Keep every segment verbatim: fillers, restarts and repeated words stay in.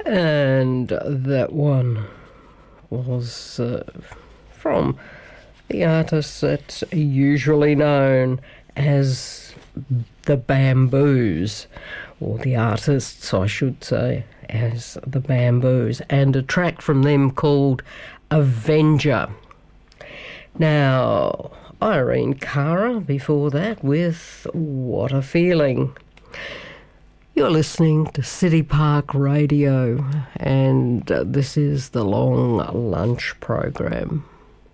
And that one was uh, from the artist that's usually known as the Bamboos, or the artists, I should say, as the Bamboos, and a track from them called Avenger. Now, Irene Cara before that with What a Feeling. You're listening to City Park Radio, and uh, this is the Long Lunch Program.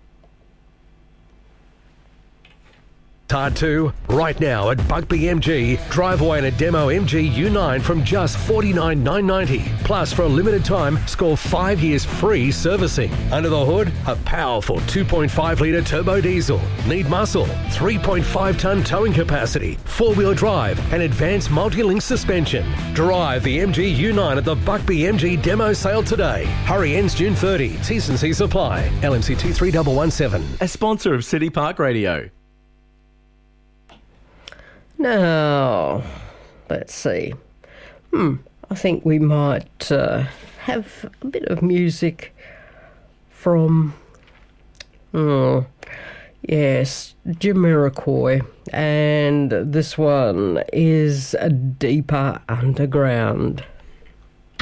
Hard to right now at Buckby M G. Drive away in a demo M G U nine from just forty-nine thousand nine hundred ninety dollars. Plus, for a limited time, score five years free servicing. Under the hood, a powerful two point five litre turbo diesel. Need muscle, three point five tonne towing capacity, four-wheel drive and advanced multi-link suspension. Drive the M G U nine at the Buckby M G demo sale today. Hurry, ends June thirtieth. T's and C's apply. L M C two three one one seven. A sponsor of City Park Radio. Now, let's see. Hmm, I think we might uh, have a bit of music from, oh, yes, Jamiroquai. And this one is Deeper Underground.